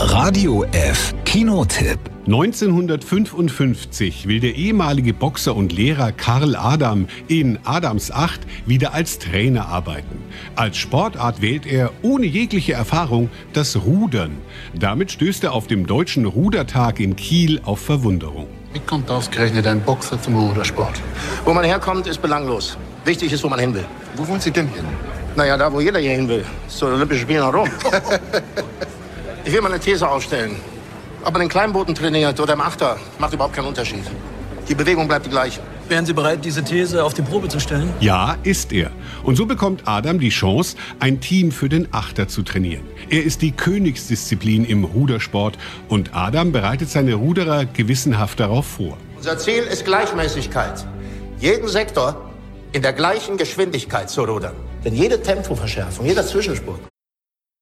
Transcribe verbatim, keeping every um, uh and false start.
Radio F Kinotipp. neunzehnhundertfünfundfünfzig will der ehemalige Boxer und Lehrer Karl Adam in Adams acht wieder als Trainer arbeiten. Als Sportart wählt er ohne jegliche Erfahrung das Rudern. Damit stößt er auf dem Deutschen Rudertag in Kiel auf Verwunderung. Wie kommt ausgerechnet ein Boxer zum Rudersport? Wo man herkommt, ist belanglos. Wichtig ist, wo man hin will. Wo wollen Sie denn hin? Naja, da, wo jeder hier hin will. Zu den Olympischen Spielen nach Rom. Ich will mal eine These aufstellen. Ob man in Kleinbooten trainiert oder im Achter, macht überhaupt keinen Unterschied. Die Bewegung bleibt die gleiche. Wären Sie bereit, diese These auf die Probe zu stellen? Ja, ist er. Und so bekommt Adam die Chance, ein Team für den Achter zu trainieren. Er ist die Königsdisziplin im Rudersport und Adam bereitet seine Ruderer gewissenhaft darauf vor. Unser Ziel ist Gleichmäßigkeit. Jeden Sektor in der gleichen Geschwindigkeit zu rudern. Denn jede Tempoverschärfung, jeder Zwischensprung